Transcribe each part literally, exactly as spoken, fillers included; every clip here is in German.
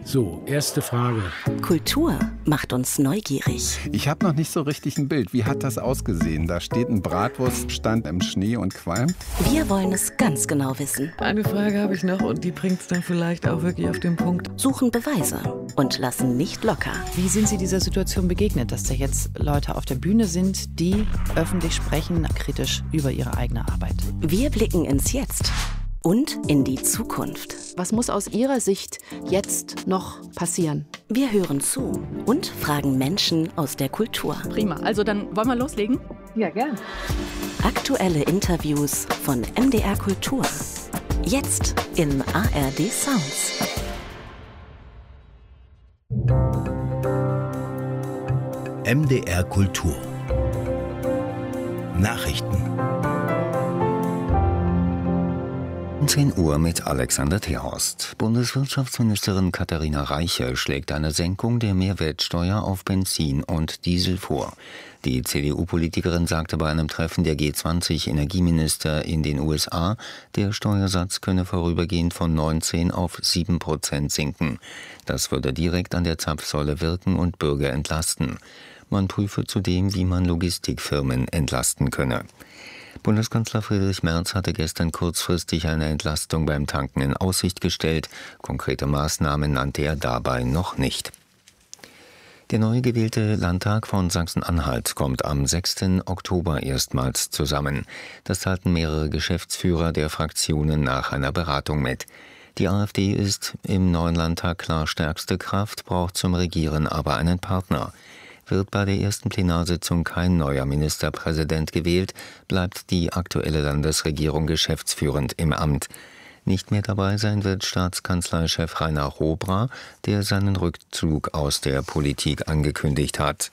So, erste Frage. Kultur macht uns neugierig. Ich habe noch nicht so richtig ein Bild. Wie hat das ausgesehen? Da steht ein Bratwurststand im Schnee und qualmt. Wir wollen es ganz genau wissen. Eine Frage habe ich noch und die bringt es dann vielleicht auch wirklich auf den Punkt. Suchen Beweise und lassen nicht locker. Wie sind Sie dieser Situation begegnet, dass da jetzt Leute auf der Bühne sind, die öffentlich sprechen, kritisch über ihre eigene Arbeit? Wir blicken ins Jetzt und in die Zukunft. Was muss aus Ihrer Sicht jetzt noch passieren? Wir hören zu und fragen Menschen aus der Kultur. Prima, also dann wollen wir loslegen? Ja, gern. Aktuelle Interviews von M D R Kultur. Jetzt in A R D Sounds. M D R Kultur. Nachrichten. zehn Uhr mit Alexander Terhorst. Bundeswirtschaftsministerin Katharina Reiche schlägt eine Senkung der Mehrwertsteuer auf Benzin und Diesel vor. Die C D U-Politikerin sagte bei einem Treffen der G zwanzig Energieminister in den U S A, der Steuersatz könne vorübergehend von neunzehn auf sieben Prozent sinken. Das würde direkt an der Zapfsäule wirken und Bürger entlasten. Man prüfe zudem, wie man Logistikfirmen entlasten könne. Bundeskanzler Friedrich Merz hatte gestern kurzfristig eine Entlastung beim Tanken in Aussicht gestellt. Konkrete Maßnahmen nannte er dabei noch nicht. Der neu gewählte Landtag von Sachsen-Anhalt kommt am sechsten Oktober erstmals zusammen. Das teilten mehrere Geschäftsführer der Fraktionen nach einer Beratung mit. Die AfD ist im neuen Landtag klar stärkste Kraft, braucht zum Regieren aber einen Partner. Wird bei der ersten Plenarsitzung kein neuer Ministerpräsident gewählt, bleibt die aktuelle Landesregierung geschäftsführend im Amt. Nicht mehr dabei sein wird Staatskanzleichef Rainer Robra, der seinen Rückzug aus der Politik angekündigt hat.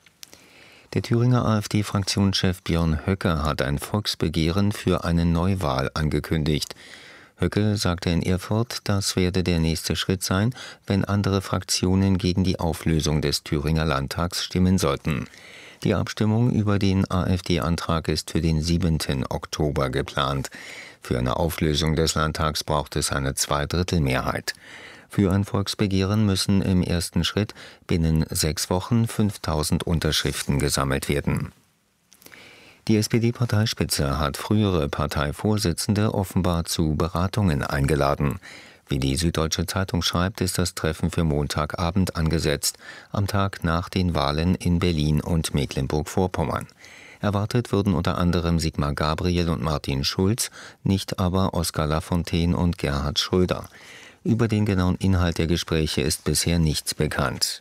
Der Thüringer AfD-Fraktionschef Björn Höcke hat ein Volksbegehren für eine Neuwahl angekündigt. Höcke sagte in Erfurt, das werde der nächste Schritt sein, wenn andere Fraktionen gegen die Auflösung des Thüringer Landtags stimmen sollten. Die Abstimmung über den AfD-Antrag ist für den siebten Oktober geplant. Für eine Auflösung des Landtags braucht es eine Zweidrittelmehrheit. Für ein Volksbegehren müssen im ersten Schritt binnen sechs Wochen fünftausend Unterschriften gesammelt werden. Die S P D-Parteispitze hat frühere Parteivorsitzende offenbar zu Beratungen eingeladen. Wie die Süddeutsche Zeitung schreibt, ist das Treffen für Montagabend angesetzt, am Tag nach den Wahlen in Berlin und Mecklenburg-Vorpommern. Erwartet würden unter anderem Sigmar Gabriel und Martin Schulz, nicht aber Oskar Lafontaine und Gerhard Schröder. Über den genauen Inhalt der Gespräche ist bisher nichts bekannt.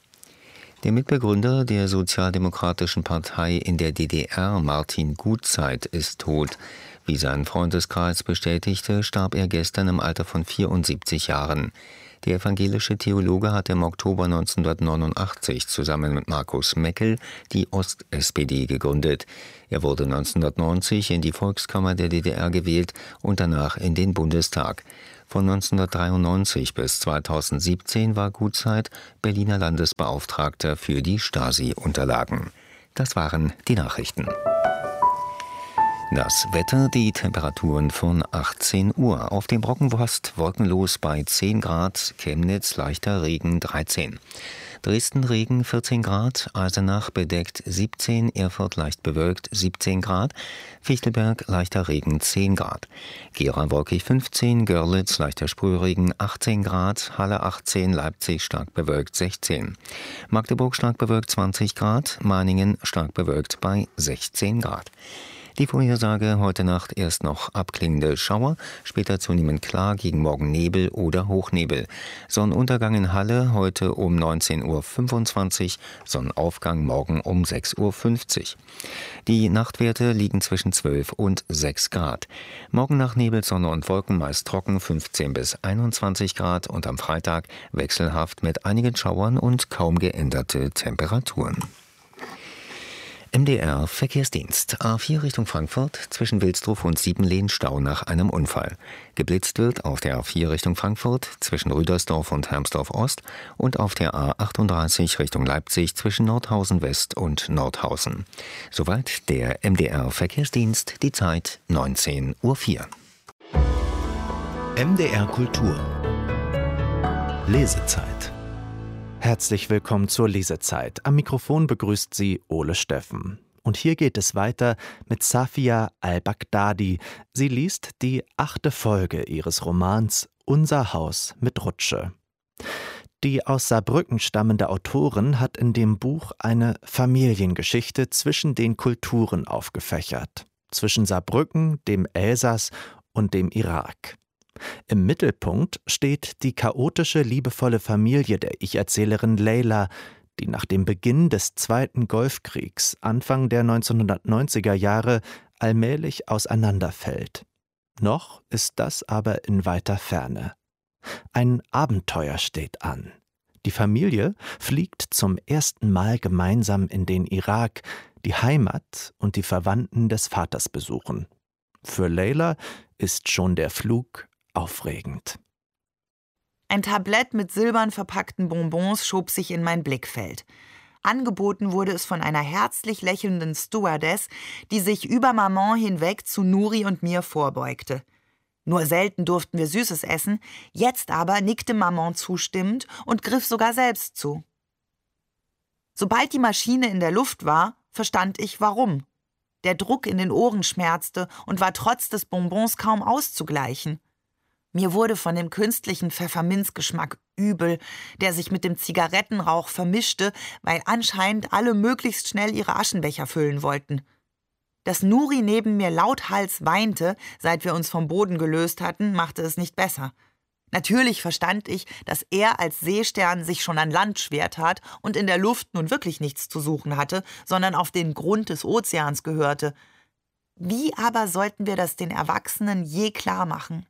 Der Mitbegründer der Sozialdemokratischen Partei in der D D R, Martin Gutzeit, ist tot. Wie sein Freundeskreis bestätigte, starb er gestern im Alter von vierundsiebzig Jahren. Der evangelische Theologe hatte im Oktober neunzehnhundertneunundachtzig zusammen mit Markus Meckel die Ost-S P D gegründet. Er wurde neunzehnhundertneunzig in die Volkskammer der D D R gewählt und danach in den Bundestag. Von neunzehnhundertdreiundneunzig bis zweitausendsiebzehn war Gutzeit Berliner Landesbeauftragter für die Stasi-Unterlagen. Das waren die Nachrichten. Das Wetter, die Temperaturen von achtzehn Uhr. Auf dem Brockenwurst wolkenlos bei zehn Grad, Chemnitz leichter Regen dreizehn. Dresden Regen vierzehn Grad, Eisenach bedeckt siebzehn, Erfurt leicht bewölkt siebzehn Grad, Fichtelberg leichter Regen zehn Grad, Gera wolkig fünfzehn, Görlitz leichter Sprühregen achtzehn Grad, Halle achtzehn, Leipzig stark bewölkt sechzehn, Magdeburg stark bewölkt zwanzig Grad, Meiningen stark bewölkt bei sechzehn Grad. Die Vorhersage: heute Nacht erst noch abklingende Schauer, später zunehmend klar, gegen Morgen Nebel oder Hochnebel. Sonnenuntergang in Halle heute um neunzehn Uhr fünfundzwanzig, Sonnenaufgang morgen um sechs Uhr fünfzig. Die Nachtwerte liegen zwischen zwölf und sechs Grad. Morgen nach Nebel, Sonne und Wolken meist trocken, fünfzehn bis einundzwanzig Grad, und am Freitag wechselhaft mit einigen Schauern und kaum geänderte Temperaturen. M D R Verkehrsdienst. A vier Richtung Frankfurt, zwischen Wilsdruff und Siebenlehn Stau nach einem Unfall. Geblitzt wird auf der A vier Richtung Frankfurt, zwischen Rüdersdorf und Hermsdorf Ost, und auf der A achtunddreißig Richtung Leipzig, zwischen Nordhausen West und Nordhausen. Soweit der M D R Verkehrsdienst, die Zeit neunzehn Uhr vier. M D R Kultur. Lesezeit. Herzlich willkommen zur Lesezeit. Am Mikrofon begrüßt Sie Ole Steffen. Und hier geht es weiter mit Safia al-Baghdadi. Sie liest die achte Folge ihres Romans Unser Haus mit Rutsche. Die aus Saarbrücken stammende Autorin hat in dem Buch eine Familiengeschichte zwischen den Kulturen aufgefächert. Zwischen Saarbrücken, dem Elsass und dem Irak. Im Mittelpunkt steht die chaotische, liebevolle Familie der Ich-Erzählerin Leila, die nach dem Beginn des Zweiten Golfkriegs Anfang der neunzehnhundertneunziger Jahre allmählich auseinanderfällt. Noch ist das aber in weiter Ferne. Ein Abenteuer steht an. Die Familie fliegt zum ersten Mal gemeinsam in den Irak, die Heimat und die Verwandten des Vaters besuchen. Für Leila ist schon der Flug aufregend. Ein Tablett mit silbern verpackten Bonbons schob sich in mein Blickfeld. Angeboten wurde es von einer herzlich lächelnden Stewardess, die sich über Maman hinweg zu Nuri und mir vorbeugte. Nur selten durften wir Süßes essen, jetzt aber nickte Maman zustimmend und griff sogar selbst zu. Sobald die Maschine in der Luft war, verstand ich, warum. Der Druck in den Ohren schmerzte und war trotz des Bonbons kaum auszugleichen. Mir wurde von dem künstlichen Pfefferminzgeschmack übel, der sich mit dem Zigarettenrauch vermischte, weil anscheinend alle möglichst schnell ihre Aschenbecher füllen wollten. Dass Nuri neben mir lauthals weinte, seit wir uns vom Boden gelöst hatten, machte es nicht besser. Natürlich verstand ich, dass er als Seestern sich schon an Land schwer tat und in der Luft nun wirklich nichts zu suchen hatte, sondern auf den Grund des Ozeans gehörte. Wie aber sollten wir das den Erwachsenen je klar machen?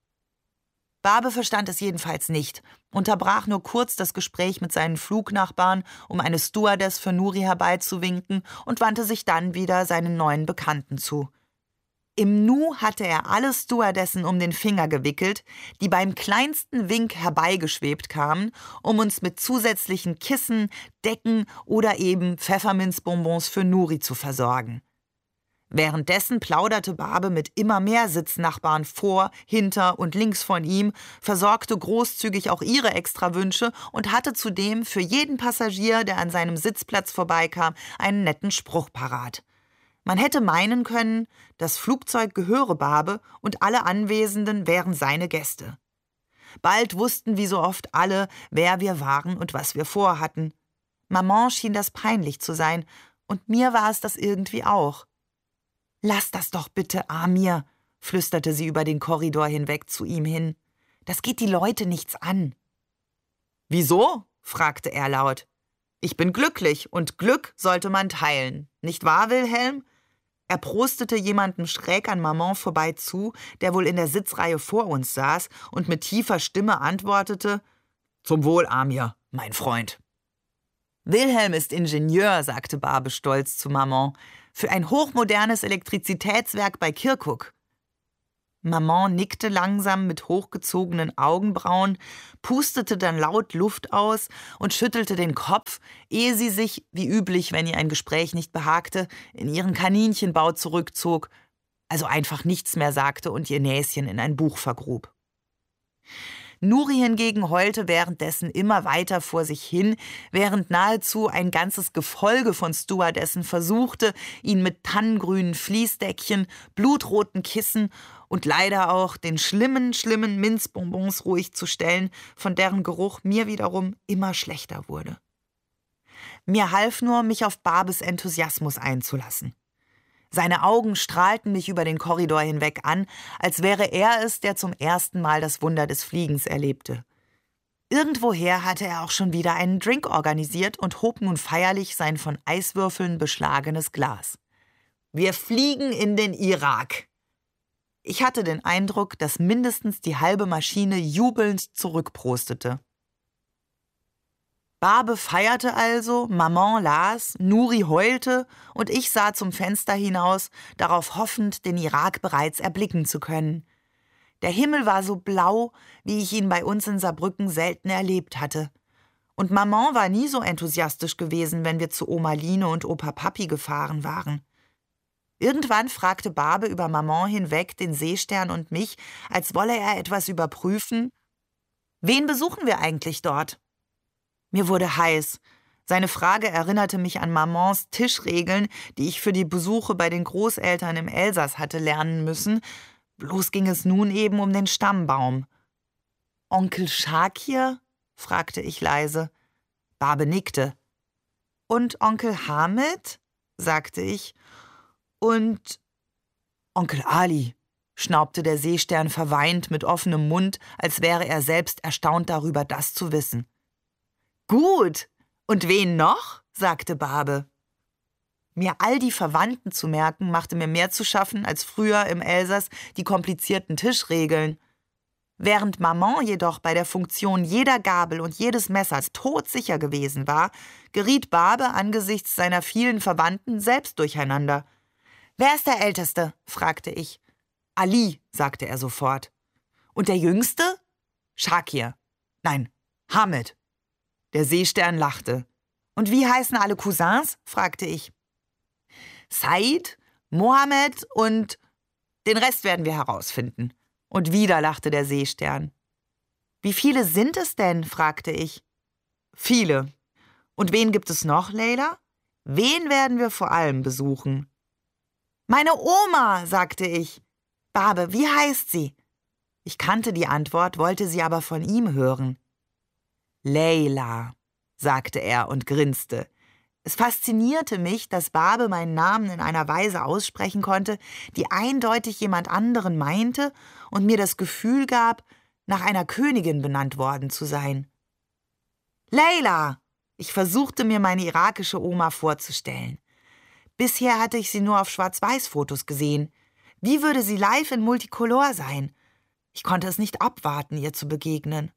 Barbe verstand es jedenfalls nicht, unterbrach nur kurz das Gespräch mit seinen Flugnachbarn, um eine Stewardess für Nuri herbeizuwinken, und wandte sich dann wieder seinen neuen Bekannten zu. Im Nu hatte er alle Stewardessen um den Finger gewickelt, die beim kleinsten Wink herbeigeschwebt kamen, um uns mit zusätzlichen Kissen, Decken oder eben Pfefferminzbonbons für Nuri zu versorgen. Währenddessen plauderte Barbe mit immer mehr Sitznachbarn vor, hinter und links von ihm, versorgte großzügig auch ihre Extrawünsche und hatte zudem für jeden Passagier, der an seinem Sitzplatz vorbeikam, einen netten Spruch parat. Man hätte meinen können, das Flugzeug gehöre Barbe und alle Anwesenden wären seine Gäste. Bald wussten wie so oft alle, wer wir waren und was wir vorhatten. Maman schien das peinlich zu sein, und mir war es das irgendwie auch. »Lass das doch bitte, Amir«, flüsterte sie über den Korridor hinweg zu ihm hin. »Das geht die Leute nichts an.« »Wieso?« fragte er laut. »Ich bin glücklich, und Glück sollte man teilen. Nicht wahr, Wilhelm?« Er prostete jemandem schräg an Maman vorbei zu, der wohl in der Sitzreihe vor uns saß, und mit tiefer Stimme antwortete: »Zum Wohl, Amir, mein Freund.« »Wilhelm ist Ingenieur«, sagte Barbe stolz zu Maman, »für ein hochmodernes Elektrizitätswerk bei Kirkuk.« Maman nickte langsam mit hochgezogenen Augenbrauen, pustete dann laut Luft aus und schüttelte den Kopf, ehe sie sich, wie üblich, wenn ihr ein Gespräch nicht behagte, in ihren Kaninchenbau zurückzog, also einfach nichts mehr sagte und ihr Näschen in ein Buch vergrub. Nuri hingegen heulte währenddessen immer weiter vor sich hin, während nahezu ein ganzes Gefolge von Stewardessen versuchte, ihn mit tannengrünen Fließdeckchen, blutroten Kissen und leider auch den schlimmen, schlimmen Minzbonbons ruhig zu stellen, von deren Geruch mir wiederum immer schlechter wurde. Mir half nur, mich auf Barbes Enthusiasmus einzulassen. Seine Augen strahlten mich über den Korridor hinweg an, als wäre er es, der zum ersten Mal das Wunder des Fliegens erlebte. Irgendwoher hatte er auch schon wieder einen Drink organisiert und hob nun feierlich sein von Eiswürfeln beschlagenes Glas. »Wir fliegen in den Irak!« Ich hatte den Eindruck, dass mindestens die halbe Maschine jubelnd zurückprostete. Barbe feierte also, Maman las, Nuri heulte und ich sah zum Fenster hinaus, darauf hoffend, den Irak bereits erblicken zu können. Der Himmel war so blau, wie ich ihn bei uns in Saarbrücken selten erlebt hatte. Und Maman war nie so enthusiastisch gewesen, wenn wir zu Oma Line und Opa Papi gefahren waren. Irgendwann fragte Barbe über Maman hinweg den Seestern und mich, als wolle er etwas überprüfen. »Wen besuchen wir eigentlich dort?« Mir wurde heiß. Seine Frage erinnerte mich an Mamans Tischregeln, die ich für die Besuche bei den Großeltern im Elsass hatte lernen müssen. Bloß ging es nun eben um den Stammbaum. »Onkel Schakir?« fragte ich leise. Barbe nickte. »Und Onkel Hamid?« sagte ich. »Und Onkel Ali«, schnaubte der Seestern verweint mit offenem Mund, als wäre er selbst erstaunt darüber, das zu wissen. »Gut! Und wen noch?« sagte Barbe. Mir all die Verwandten zu merken, machte mir mehr zu schaffen als früher im Elsass die komplizierten Tischregeln. Während Maman jedoch bei der Funktion jeder Gabel und jedes Messers todsicher gewesen war, geriet Barbe angesichts seiner vielen Verwandten selbst durcheinander. »Wer ist der Älteste?« fragte ich. »Ali«, sagte er sofort. »Und der Jüngste?« »Schakir. Nein, Hamid.« Der Seestern lachte. »Und wie heißen alle Cousins?« fragte ich. »Said, Mohammed und den Rest werden wir herausfinden.« Und wieder lachte der Seestern. »Wie viele sind es denn?« fragte ich. »Viele. Und wen gibt es noch, Leila? Wen werden wir vor allem besuchen?« »Meine Oma«, sagte ich. »Barbe, wie heißt sie?« Ich kannte die Antwort, wollte sie aber von ihm hören. »Leila«, sagte er und grinste. Es faszinierte mich, dass Barbe meinen Namen in einer Weise aussprechen konnte, die eindeutig jemand anderen meinte und mir das Gefühl gab, nach einer Königin benannt worden zu sein. »Leila«, ich versuchte mir meine irakische Oma vorzustellen. Bisher hatte ich sie nur auf Schwarz-Weiß-Fotos gesehen. Wie würde sie live in Multicolor sein? Ich konnte es nicht abwarten, ihr zu begegnen.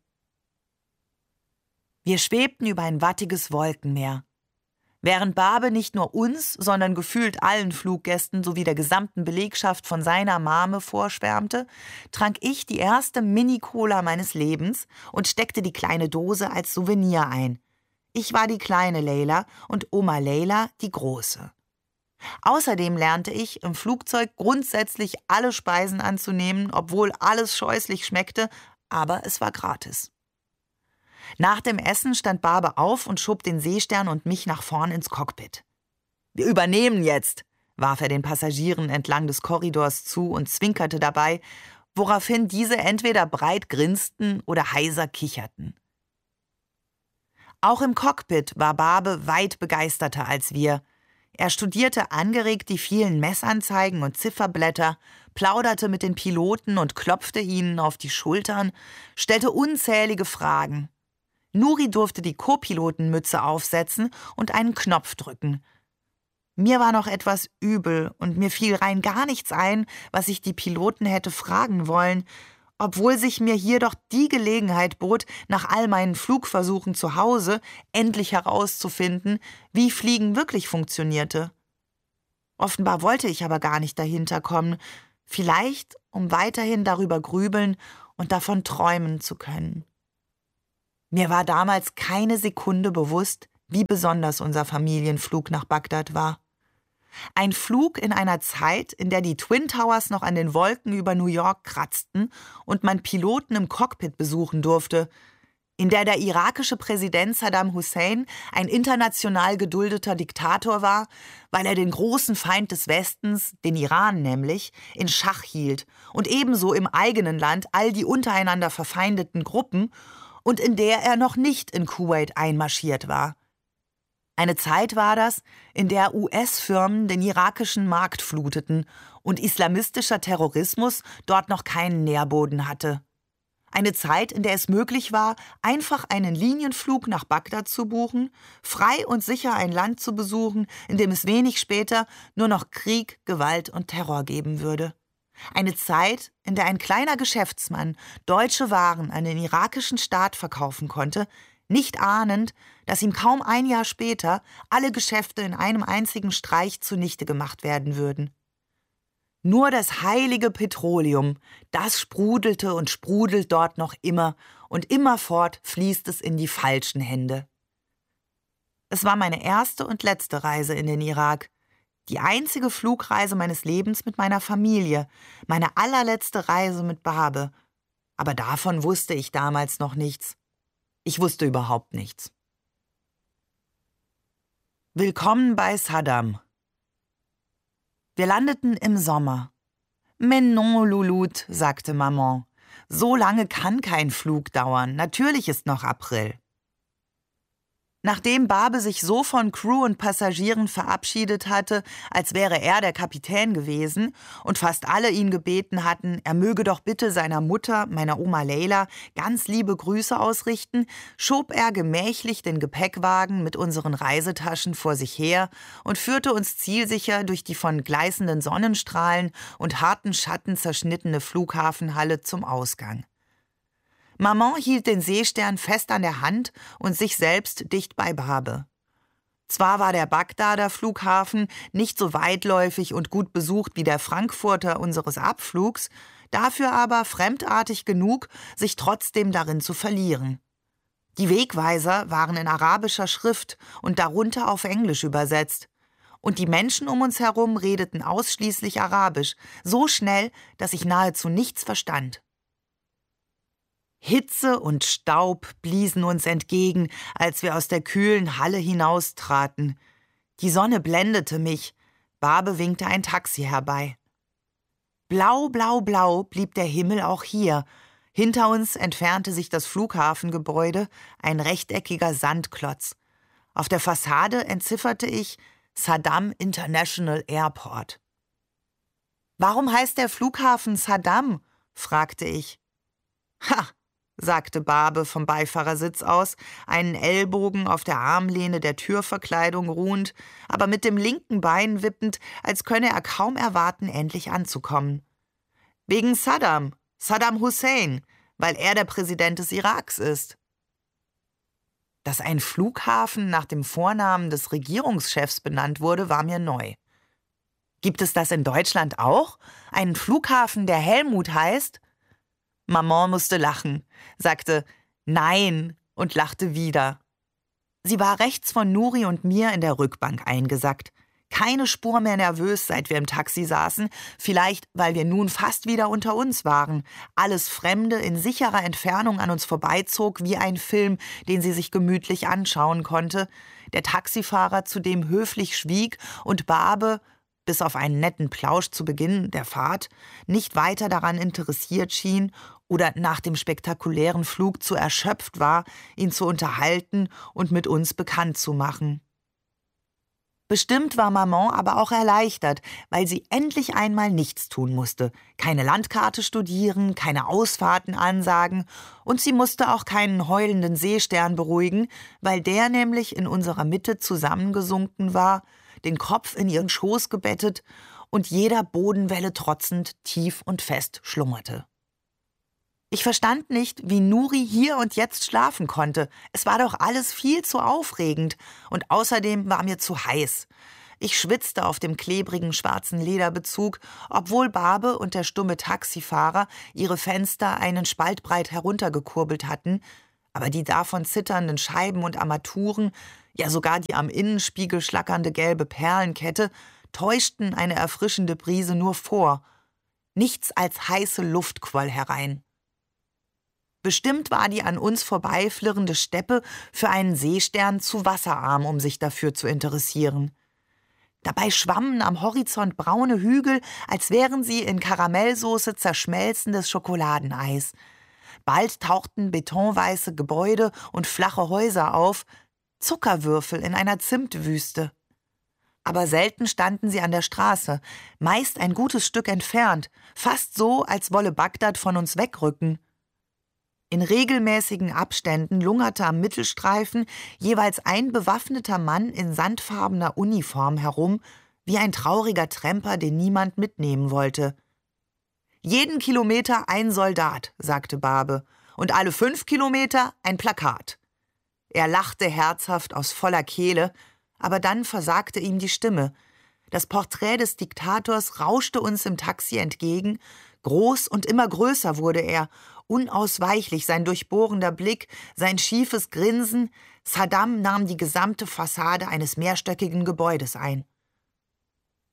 Wir schwebten über ein wattiges Wolkenmeer. Während Barbe nicht nur uns, sondern gefühlt allen Fluggästen sowie der gesamten Belegschaft von seiner Mame vorschwärmte, trank ich die erste Mini-Cola meines Lebens und steckte die kleine Dose als Souvenir ein. Ich war die kleine Leila und Oma Leila die große. Außerdem lernte ich, im Flugzeug grundsätzlich alle Speisen anzunehmen, obwohl alles scheußlich schmeckte, aber es war gratis. Nach dem Essen stand Barbe auf und schob den Seestern und mich nach vorn ins Cockpit. »Wir übernehmen jetzt«, warf er den Passagieren entlang des Korridors zu und zwinkerte dabei, woraufhin diese entweder breit grinsten oder heiser kicherten. Auch im Cockpit war Barbe weit begeisterter als wir. Er studierte angeregt die vielen Messanzeigen und Zifferblätter, plauderte mit den Piloten und klopfte ihnen auf die Schultern, stellte unzählige Fragen. Nuri durfte die Co-Pilotenmütze aufsetzen und einen Knopf drücken. Mir war noch etwas übel und mir fiel rein gar nichts ein, was ich die Piloten hätte fragen wollen, obwohl sich mir hier doch die Gelegenheit bot, nach all meinen Flugversuchen zu Hause endlich herauszufinden, wie Fliegen wirklich funktionierte. Offenbar wollte ich aber gar nicht dahinter kommen, vielleicht um weiterhin darüber grübeln und davon träumen zu können. Mir war damals keine Sekunde bewusst, wie besonders unser Familienflug nach Bagdad war. Ein Flug in einer Zeit, in der die Twin Towers noch an den Wolken über New York kratzten und man Piloten im Cockpit besuchen durfte, in der der irakische Präsident Saddam Hussein ein international geduldeter Diktator war, weil er den großen Feind des Westens, den Iran nämlich, in Schach hielt und ebenso im eigenen Land all die untereinander verfeindeten Gruppen und in der er noch nicht in Kuwait einmarschiert war. Eine Zeit war das, in der U S-Firmen den irakischen Markt fluteten und islamistischer Terrorismus dort noch keinen Nährboden hatte. Eine Zeit, in der es möglich war, einfach einen Linienflug nach Bagdad zu buchen, frei und sicher ein Land zu besuchen, in dem es wenig später nur noch Krieg, Gewalt und Terror geben würde. Eine Zeit, in der ein kleiner Geschäftsmann deutsche Waren an den irakischen Staat verkaufen konnte, nicht ahnend, dass ihm kaum ein Jahr später alle Geschäfte in einem einzigen Streich zunichte gemacht werden würden. Nur das heilige Petroleum, das sprudelte und sprudelt dort noch immer, und immerfort fließt es in die falschen Hände. Es war meine erste und letzte Reise in den Irak, die einzige Flugreise meines Lebens mit meiner Familie, meine allerletzte Reise mit Barbe. Aber davon wusste ich damals noch nichts. Ich wusste überhaupt nichts. Willkommen bei Saddam. Wir landeten im Sommer. Mais non, Louloute, sagte Maman. So lange kann kein Flug dauern. Natürlich ist noch April. Nachdem Barbe sich so von Crew und Passagieren verabschiedet hatte, als wäre er der Kapitän gewesen und fast alle ihn gebeten hatten, er möge doch bitte seiner Mutter, meiner Oma Leila, ganz liebe Grüße ausrichten, schob er gemächlich den Gepäckwagen mit unseren Reisetaschen vor sich her und führte uns zielsicher durch die von gleißenden Sonnenstrahlen und harten Schatten zerschnittene Flughafenhalle zum Ausgang. Maman hielt den Seestern fest an der Hand und sich selbst dicht bei Barbe. Zwar war der Bagdader Flughafen nicht so weitläufig und gut besucht wie der Frankfurter unseres Abflugs, dafür aber fremdartig genug, sich trotzdem darin zu verlieren. Die Wegweiser waren in arabischer Schrift und darunter auf Englisch übersetzt. Und die Menschen um uns herum redeten ausschließlich Arabisch, so schnell, dass ich nahezu nichts verstand. Hitze und Staub bliesen uns entgegen, als wir aus der kühlen Halle hinaustraten. Die Sonne blendete mich. Barbe winkte ein Taxi herbei. Blau, blau, blau blieb der Himmel auch hier. Hinter uns entfernte sich das Flughafengebäude, ein rechteckiger Sandklotz. Auf der Fassade entzifferte ich Saddam International Airport. »Warum heißt der Flughafen Saddam?« fragte ich. »Ha«, sagte Barbe vom Beifahrersitz aus, einen Ellbogen auf der Armlehne der Türverkleidung ruhend, aber mit dem linken Bein wippend, als könne er kaum erwarten, endlich anzukommen. »Wegen Saddam, Saddam Hussein, weil er der Präsident des Iraks ist.« Dass ein Flughafen nach dem Vornamen des Regierungschefs benannt wurde, war mir neu. »Gibt es das in Deutschland auch? Einen Flughafen, der Helmut heißt?« Maman musste lachen, sagte »Nein« und lachte wieder. Sie war rechts von Nuri und mir in der Rückbank eingesackt. Keine Spur mehr nervös, seit wir im Taxi saßen, vielleicht, weil wir nun fast wieder unter uns waren. Alles Fremde in sicherer Entfernung an uns vorbeizog, wie ein Film, den sie sich gemütlich anschauen konnte. Der Taxifahrer zudem höflich schwieg und Barbe, bis auf einen netten Plausch zu Beginn der Fahrt, nicht weiter daran interessiert schien oder nach dem spektakulären Flug zu erschöpft war, ihn zu unterhalten und mit uns bekannt zu machen. Bestimmt war Maman aber auch erleichtert, weil sie endlich einmal nichts tun musste. Keine Landkarte studieren, keine Ausfahrten ansagen und sie musste auch keinen heulenden Seestern beruhigen, weil der nämlich in unserer Mitte zusammengesunken war, den Kopf in ihren Schoß gebettet und jeder Bodenwelle trotzend tief und fest schlummerte. Ich verstand nicht, wie Nuri hier und jetzt schlafen konnte. Es war doch alles viel zu aufregend und außerdem war mir zu heiß. Ich schwitzte auf dem klebrigen schwarzen Lederbezug, obwohl Barbe und der stumme Taxifahrer ihre Fenster einen Spalt breit heruntergekurbelt hatten, aber die davon zitternden Scheiben und Armaturen, ja sogar die am Innenspiegel schlackernde gelbe Perlenkette, täuschten eine erfrischende Brise nur vor. Nichts als heiße Luft quoll herein. Bestimmt war die an uns vorbeiflirrende Steppe für einen Seestern zu wasserarm, um sich dafür zu interessieren. Dabei schwammen am Horizont braune Hügel, als wären sie in Karamellsoße zerschmelzendes Schokoladeneis. Bald tauchten betonweiße Gebäude und flache Häuser auf, Zuckerwürfel in einer Zimtwüste. Aber selten standen sie an der Straße, meist ein gutes Stück entfernt, fast so, als wolle Bagdad von uns wegrücken. In regelmäßigen Abständen lungerte am Mittelstreifen jeweils ein bewaffneter Mann in sandfarbener Uniform herum, wie ein trauriger Tremper, den niemand mitnehmen wollte. »Jeden Kilometer ein Soldat«, sagte Barbe, »und alle fünf Kilometer ein Plakat.« Er lachte herzhaft aus voller Kehle, aber dann versagte ihm die Stimme. Das Porträt des Diktators rauschte uns im Taxi entgegen. Groß und immer größer wurde er, unausweichlich sein durchbohrender Blick, sein schiefes Grinsen. Saddam nahm die gesamte Fassade eines mehrstöckigen Gebäudes ein.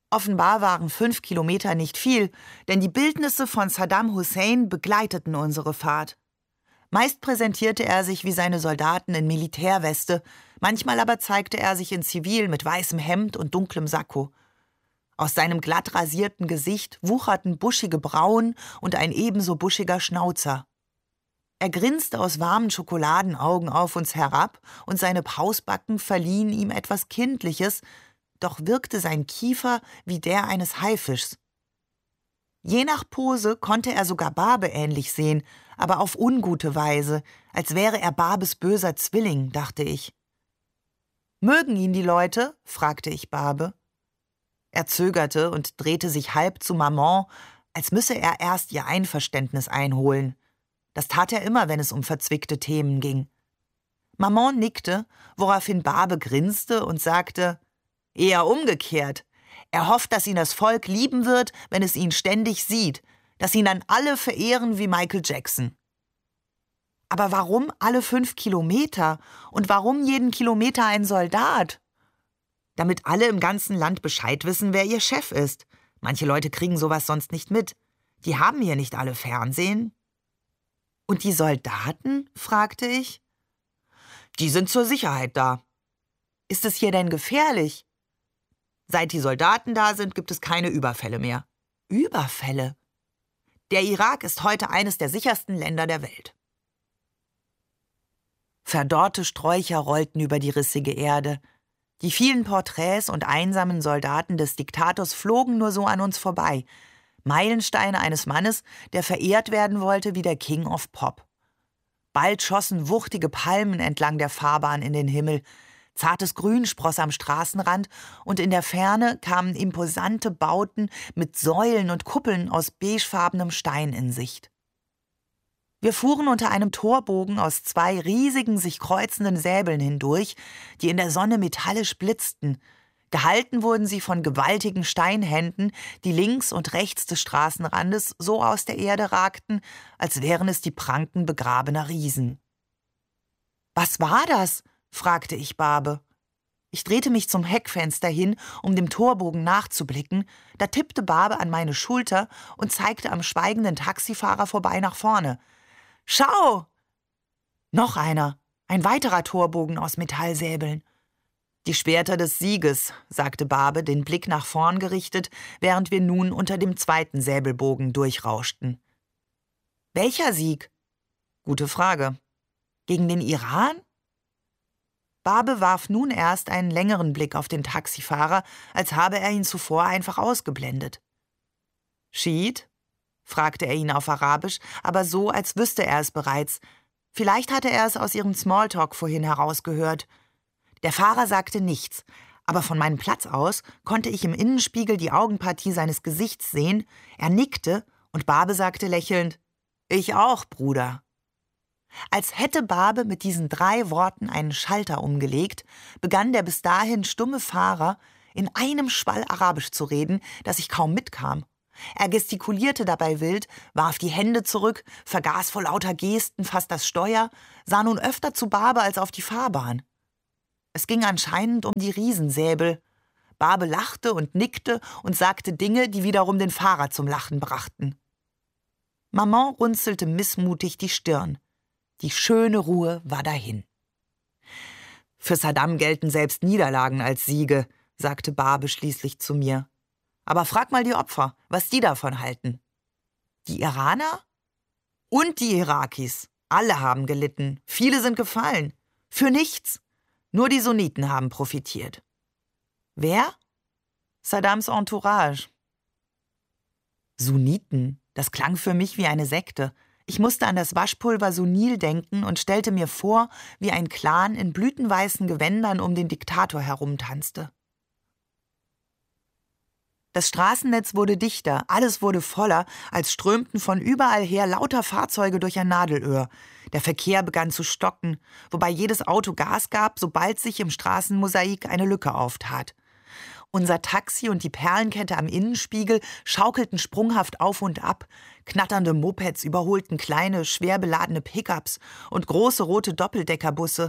Offenbar waren fünf Kilometer nicht viel, denn die Bildnisse von Saddam Hussein begleiteten unsere Fahrt. Meist präsentierte er sich wie seine Soldaten in Militärweste, manchmal aber zeigte er sich in Zivil mit weißem Hemd und dunklem Sakko. Aus seinem glatt rasierten Gesicht wucherten buschige Brauen und ein ebenso buschiger Schnauzer. Er grinste aus warmen Schokoladenaugen auf uns herab und seine Pausbacken verliehen ihm etwas Kindliches, doch wirkte sein Kiefer wie der eines Haifischs. Je nach Pose konnte er sogar Barbe ähnlich sehen, aber auf ungute Weise, als wäre er Barbes böser Zwilling, dachte ich. »Mögen ihn die Leute?« fragte ich Barbe. Er zögerte und drehte sich halb zu Maman, als müsse er erst ihr Einverständnis einholen. Das tat er immer, wenn es um verzwickte Themen ging. Maman nickte, woraufhin Barbe grinste und sagte, »Eher umgekehrt. Er hofft, dass ihn das Volk lieben wird, wenn es ihn ständig sieht, dass ihn dann alle verehren wie Michael Jackson.« Aber warum alle fünf Kilometer? Und warum jeden Kilometer ein Soldat? Damit alle im ganzen Land Bescheid wissen, wer ihr Chef ist. Manche Leute kriegen sowas sonst nicht mit. Die haben hier nicht alle Fernsehen. »Und die Soldaten?« fragte ich. »Die sind zur Sicherheit da.« »Ist es hier denn gefährlich?« »Seit die Soldaten da sind, gibt es keine Überfälle mehr.« »Überfälle?« »Der Irak ist heute eines der sichersten Länder der Welt.« Verdorrte Sträucher rollten über die rissige Erde. Die vielen Porträts und einsamen Soldaten des Diktators flogen nur so an uns vorbei. Meilensteine eines Mannes, der verehrt werden wollte wie der King of Pop. Bald schossen wuchtige Palmen entlang der Fahrbahn in den Himmel. Zartes Grün spross am Straßenrand und in der Ferne kamen imposante Bauten mit Säulen und Kuppeln aus beigefarbenem Stein in Sicht. Wir fuhren unter einem Torbogen aus zwei riesigen, sich kreuzenden Säbeln hindurch, die in der Sonne metallisch blitzten. Gehalten wurden sie von gewaltigen Steinhänden, die links und rechts des Straßenrandes so aus der Erde ragten, als wären es die Pranken begrabener Riesen. »Was war das?« fragte ich Barbe. Ich drehte mich zum Heckfenster hin, um dem Torbogen nachzublicken. Da tippte Barbe an meine Schulter und zeigte am schweigenden Taxifahrer vorbei nach vorne. »Schau!« Noch einer, ein weiterer Torbogen aus Metallsäbeln. »Die Schwerter des Sieges«, sagte Barbe, den Blick nach vorn gerichtet, während wir nun unter dem zweiten Säbelbogen durchrauschten. »Welcher Sieg?« »Gute Frage. Gegen den Iran?« Barbe warf nun erst einen längeren Blick auf den Taxifahrer, als habe er ihn zuvor einfach ausgeblendet. »Schied?« fragte er ihn auf Arabisch, aber so, als wüsste er es bereits. Vielleicht hatte er es aus ihrem Smalltalk vorhin herausgehört. Der Fahrer sagte nichts, aber von meinem Platz aus konnte ich im Innenspiegel die Augenpartie seines Gesichts sehen. Er nickte und Barbe sagte lächelnd, »Ich auch, Bruder.« Als hätte Barbe mit diesen drei Worten einen Schalter umgelegt, begann der bis dahin stumme Fahrer in einem Schwall Arabisch zu reden, dass ich kaum mitkam. Er gestikulierte dabei wild, warf die Hände zurück, vergaß vor lauter Gesten fast das Steuer, sah nun öfter zu Barbe als auf die Fahrbahn. Es ging anscheinend um die Riesensäbel. Barbe lachte und nickte und sagte Dinge, die wiederum den Fahrer zum Lachen brachten. Maman runzelte missmutig die Stirn. Die schöne Ruhe war dahin. »Für Saddam gelten selbst Niederlagen als Siege«, sagte Barbe schließlich zu mir. »Aber frag mal die Opfer, was die davon halten.« »Die Iraner?« »Und die Irakis. Alle haben gelitten. Viele sind gefallen. Für nichts. Nur die Sunniten haben profitiert.« »Wer?« »Saddams Entourage.« »Sunniten? Das klang für mich wie eine Sekte. Ich musste an das Waschpulver Sunil denken und stellte mir vor, wie ein Clan in blütenweißen Gewändern um den Diktator herumtanzte. Das Straßennetz wurde dichter, alles wurde voller, als strömten von überall her lauter Fahrzeuge durch ein Nadelöhr. Der Verkehr begann zu stocken, wobei jedes Auto Gas gab, sobald sich im Straßenmosaik eine Lücke auftat. Unser Taxi und die Perlenkette am Innenspiegel schaukelten sprunghaft auf und ab. Knatternde Mopeds überholten kleine, schwer beladene Pickups und große rote Doppeldeckerbusse.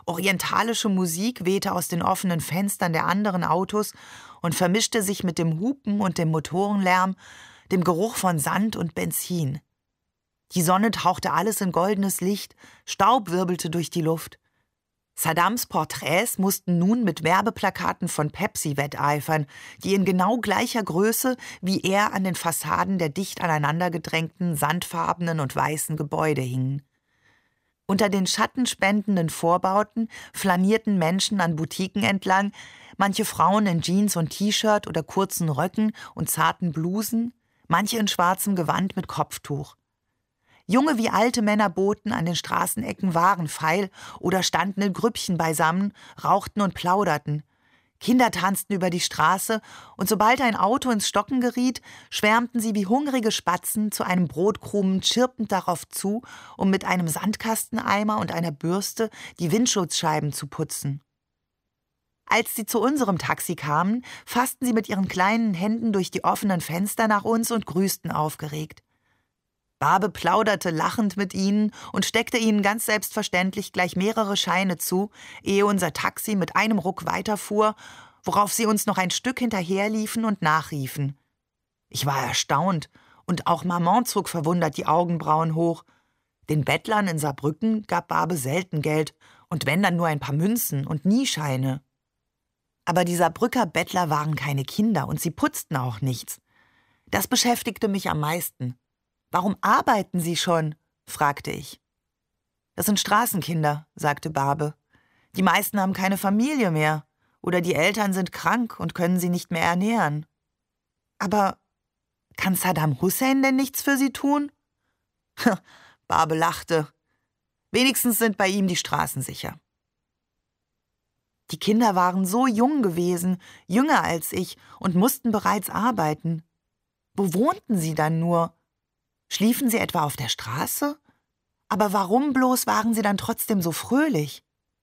Orientalische Musik wehte aus den offenen Fenstern der anderen Autos und vermischte sich mit dem Hupen und dem Motorenlärm, dem Geruch von Sand und Benzin. Die Sonne tauchte alles in goldenes Licht, Staub wirbelte durch die Luft. Saddams Porträts mussten nun mit Werbeplakaten von Pepsi wetteifern, die in genau gleicher Größe wie er an den Fassaden der dicht aneinandergedrängten, sandfarbenen und weißen Gebäude hingen. Unter den schattenspendenden Vorbauten flanierten Menschen an Boutiquen entlang, manche Frauen in Jeans und T-Shirt oder kurzen Röcken und zarten Blusen, manche in schwarzem Gewand mit Kopftuch. Junge wie alte Männer boten an den Straßenecken Waren feil oder standen in Grüppchen beisammen, rauchten und plauderten. Kinder tanzten über die Straße, und sobald ein Auto ins Stocken geriet, schwärmten sie wie hungrige Spatzen zu einem Brotkrumen chirpend darauf zu, um mit einem Sandkasteneimer und einer Bürste die Windschutzscheiben zu putzen. Als sie zu unserem Taxi kamen, fassten sie mit ihren kleinen Händen durch die offenen Fenster nach uns und grüßten aufgeregt. Barbe plauderte lachend mit ihnen und steckte ihnen ganz selbstverständlich gleich mehrere Scheine zu, ehe unser Taxi mit einem Ruck weiterfuhr, worauf sie uns noch ein Stück hinterherliefen und nachriefen. Ich war erstaunt, und auch Maman zog verwundert die Augenbrauen hoch. Den Bettlern in Saarbrücken gab Barbe selten Geld, und wenn dann nur ein paar Münzen und nie Scheine. Aber die Saarbrücker Bettler waren keine Kinder, und sie putzten auch nichts. Das beschäftigte mich am meisten. »Warum arbeiten Sie schon?« fragte ich. »Das sind Straßenkinder«, sagte Barbe. »Die meisten haben keine Familie mehr, oder die Eltern sind krank und können sie nicht mehr ernähren.« »Aber kann Saddam Hussein denn nichts für Sie tun?« Barbe lachte. »Wenigstens sind bei ihm die Straßen sicher.« Die Kinder waren so jung gewesen, jünger als ich, und mussten bereits arbeiten. Wo wohnten sie dann nur? Schliefen sie etwa auf der Straße? Aber warum bloß waren sie dann trotzdem so fröhlich?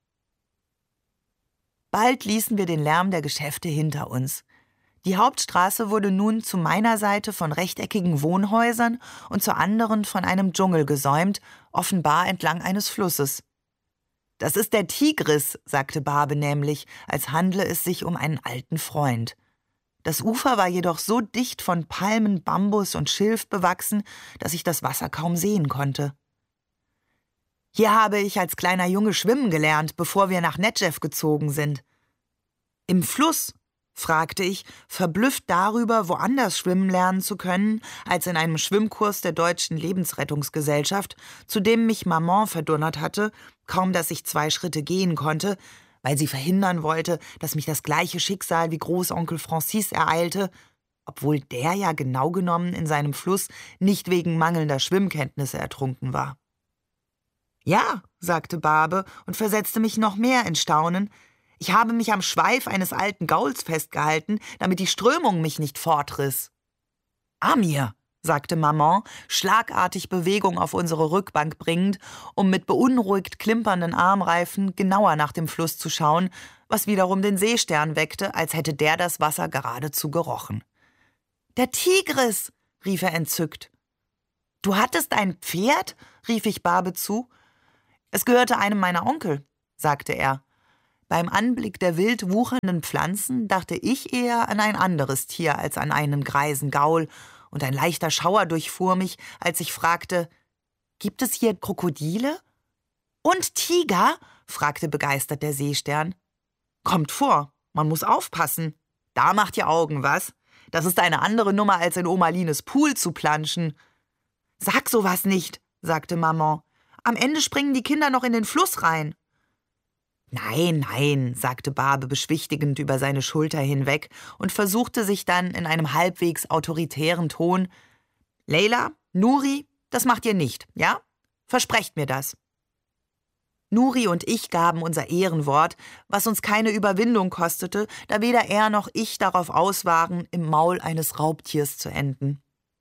Bald ließen wir den Lärm der Geschäfte hinter uns. Die Hauptstraße wurde nun zu meiner Seite von rechteckigen Wohnhäusern und zur anderen von einem Dschungel gesäumt, offenbar entlang eines Flusses. »Das ist der Tigris«, sagte Barbe nämlich, als handle es sich um einen alten Freund. Das Ufer war jedoch so dicht von Palmen, Bambus und Schilf bewachsen, dass ich das Wasser kaum sehen konnte. »Hier habe ich als kleiner Junge schwimmen gelernt, bevor wir nach Nedjev gezogen sind.« »Im Fluss?« fragte ich, verblüfft darüber, woanders schwimmen lernen zu können, als in einem Schwimmkurs der Deutschen Lebensrettungsgesellschaft, zu dem mich Maman verdonnert hatte, kaum dass ich zwei Schritte gehen konnte, weil sie verhindern wollte, dass mich das gleiche Schicksal wie Großonkel Francis ereilte, obwohl der ja genau genommen in seinem Fluss nicht wegen mangelnder Schwimmkenntnisse ertrunken war. »Ja«, sagte Barbe und versetzte mich noch mehr in Staunen, »ich habe mich am Schweif eines alten Gauls festgehalten, damit die Strömung mich nicht fortriss.« »Amir«, sagte Maman, schlagartig Bewegung auf unsere Rückbank bringend, um mit beunruhigt klimpernden Armreifen genauer nach dem Fluss zu schauen, was wiederum den Seestern weckte, als hätte der das Wasser geradezu gerochen. »Der Tigris«, rief er entzückt. »Du hattest ein Pferd?« rief ich Barbe zu. »Es gehörte einem meiner Onkel«, sagte er. Beim Anblick der wild wuchernden Pflanzen dachte ich eher an ein anderes Tier als an einen greisen Gaul, und ein leichter Schauer durchfuhr mich, als ich fragte, »Gibt es hier Krokodile?« »Und Tiger?« fragte begeistert der Seestern. »Kommt vor, man muss aufpassen. Da macht ihr Augen, was? Das ist eine andere Nummer, als in Oma Lines Pool zu planschen.« »Sag sowas nicht«, sagte Maman. »Am Ende springen die Kinder noch in den Fluss rein.« »Nein, nein«, sagte Barbe beschwichtigend über seine Schulter hinweg und versuchte sich dann in einem halbwegs autoritären Ton, »Leila, Nuri, das macht ihr nicht, ja? Versprecht mir das.« Nuri und ich gaben unser Ehrenwort, was uns keine Überwindung kostete, da weder er noch ich darauf aus waren, im Maul eines Raubtiers zu enden.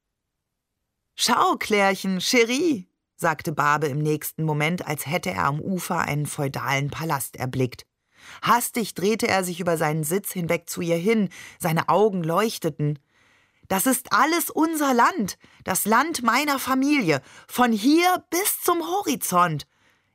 »Schau, Klärchen, Chérie«, sagte Barbe im nächsten Moment, als hätte er am Ufer einen feudalen Palast erblickt. Hastig drehte er sich über seinen Sitz hinweg zu ihr hin, seine Augen leuchteten. »Das ist alles unser Land, das Land meiner Familie, von hier bis zum Horizont.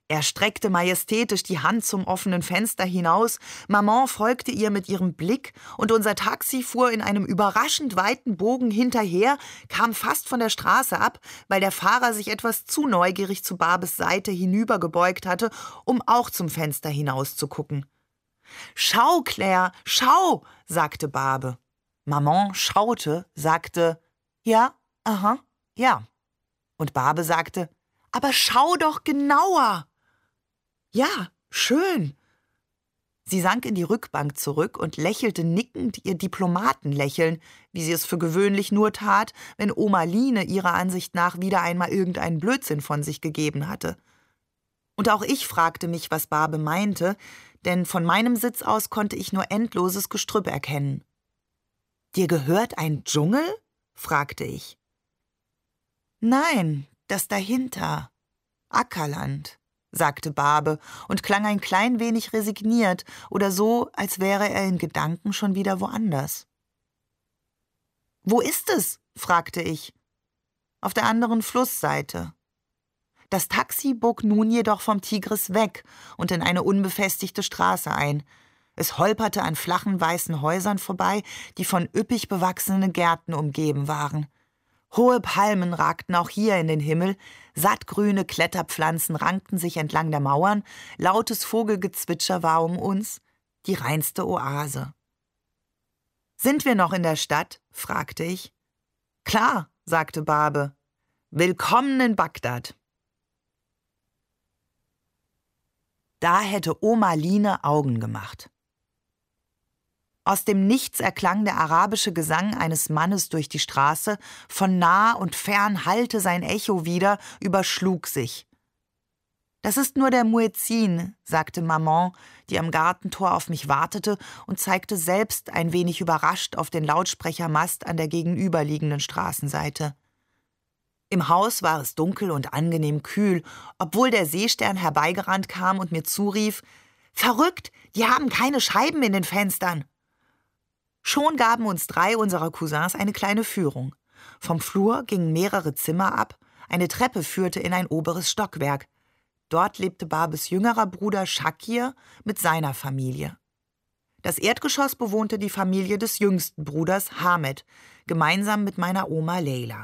Er streckte majestätisch die Hand zum offenen Fenster hinaus, Maman folgte ihr mit ihrem Blick und unser Taxi fuhr in einem überraschend weiten Bogen hinterher, kam fast von der Straße ab, weil der Fahrer sich etwas zu neugierig zu Barbes Seite hinübergebeugt hatte, um auch zum Fenster hinaus zu gucken. »Schau, Claire, schau«, sagte Barbe. Maman schaute, sagte, »Ja, aha, ja.« Und Barbe sagte, »Aber schau doch genauer!« »Ja, schön.« Sie sank in die Rückbank zurück und lächelte nickend ihr Diplomatenlächeln, wie sie es für gewöhnlich nur tat, wenn Oma Line ihrer Ansicht nach wieder einmal irgendeinen Blödsinn von sich gegeben hatte. Und auch ich fragte mich, was Barbe meinte, denn von meinem Sitz aus konnte ich nur endloses Gestrüpp erkennen. »Dir gehört ein Dschungel?« fragte ich. »Nein, das dahinter. Ackerland«, sagte Barbe und klang ein klein wenig resigniert oder so, als wäre er in Gedanken schon wieder woanders. »Wo ist es?« fragte ich. »Auf der anderen Flussseite.« Das Taxi bog nun jedoch vom Tigris weg und in eine unbefestigte Straße ein. Es holperte an flachen weißen Häusern vorbei, die von üppig bewachsenen Gärten umgeben waren. Hohe Palmen ragten auch hier in den Himmel, sattgrüne Kletterpflanzen rankten sich entlang der Mauern, lautes Vogelgezwitscher war um uns, die reinste Oase. »Sind wir noch in der Stadt?« fragte ich. »Klar«, sagte Barbe. »Willkommen in Bagdad.« Da hätte Oma Line Augen gemacht. Aus dem Nichts erklang der arabische Gesang eines Mannes durch die Straße, von nah und fern hallte sein Echo wieder, überschlug sich. »Das ist nur der Muezzin«, sagte Maman, die am Gartentor auf mich wartete und zeigte selbst ein wenig überrascht auf den Lautsprechermast an der gegenüberliegenden Straßenseite. Im Haus war es dunkel und angenehm kühl, obwohl der Seestern herbeigerannt kam und mir zurief, »Verrückt, die haben keine Scheiben in den Fenstern!« Schon gaben uns drei unserer Cousins eine kleine Führung. Vom Flur gingen mehrere Zimmer ab, eine Treppe führte in ein oberes Stockwerk. Dort lebte Barbes jüngerer Bruder Shakir mit seiner Familie. Das Erdgeschoss bewohnte die Familie des jüngsten Bruders Hamed, gemeinsam mit meiner Oma Leila.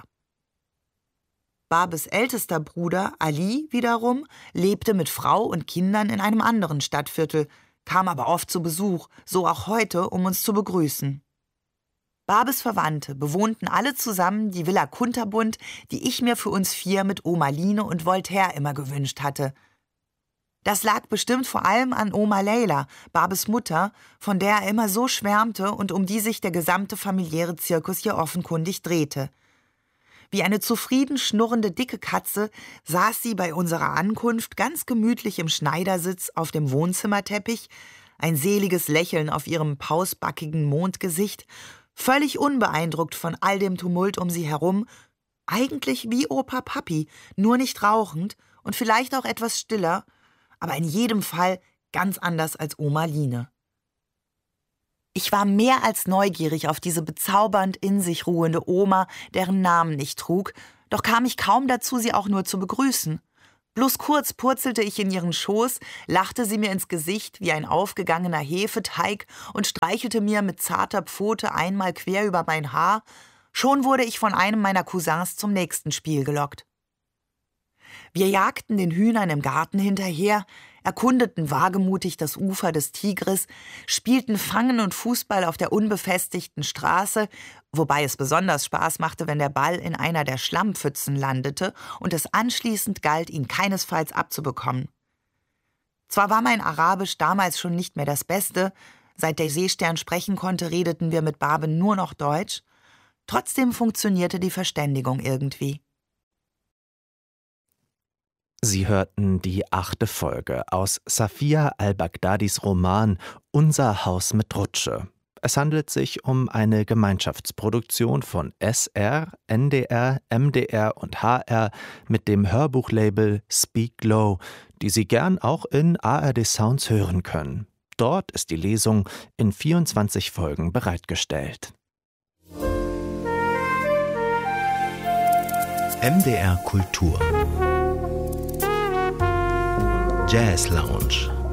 Barbes ältester Bruder Ali wiederum lebte mit Frau und Kindern in einem anderen Stadtviertel, kam aber oft zu Besuch, so auch heute, um uns zu begrüßen. Barbes Verwandte bewohnten alle zusammen die Villa Kunterbund, die ich mir für uns vier mit Oma Line und Voltaire immer gewünscht hatte. Das lag bestimmt vor allem an Oma Leila, Barbes Mutter, von der er immer so schwärmte und um die sich der gesamte familiäre Zirkus hier offenkundig drehte. Wie eine zufrieden schnurrende dicke Katze saß sie bei unserer Ankunft ganz gemütlich im Schneidersitz auf dem Wohnzimmerteppich, ein seliges Lächeln auf ihrem pausbackigen Mondgesicht, völlig unbeeindruckt von all dem Tumult um sie herum, eigentlich wie Opa Papi, nur nicht rauchend und vielleicht auch etwas stiller, aber in jedem Fall ganz anders als Oma Line. Ich war mehr als neugierig auf diese bezaubernd in sich ruhende Oma, deren Namen ich trug, doch kam ich kaum dazu, sie auch nur zu begrüßen. Bloß kurz purzelte ich in ihren Schoß, lachte sie mir ins Gesicht wie ein aufgegangener Hefeteig und streichelte mir mit zarter Pfote einmal quer über mein Haar, schon wurde ich von einem meiner Cousins zum nächsten Spiel gelockt. Wir jagten den Hühnern im Garten hinterher, erkundeten wagemutig das Ufer des Tigris, spielten Fangen und Fußball auf der unbefestigten Straße, wobei es besonders Spaß machte, wenn der Ball in einer der Schlammpfützen landete und es anschließend galt, ihn keinesfalls abzubekommen. Zwar war mein Arabisch damals schon nicht mehr das Beste, seit der Seestern sprechen konnte, redeten wir mit Barbe nur noch Deutsch, trotzdem funktionierte die Verständigung irgendwie. Sie hörten die achte Folge aus Safia al-Baghdadis Roman »Unser Haus mit Rutsche«. Es handelt sich um eine Gemeinschaftsproduktion von S R, N D R, M D R und H R mit dem Hörbuchlabel Speak Low, die Sie gern auch in A R D Sounds hören können. Dort ist die Lesung in vierundzwanzig Folgen bereitgestellt. M D R Kultur Jazz Lounge.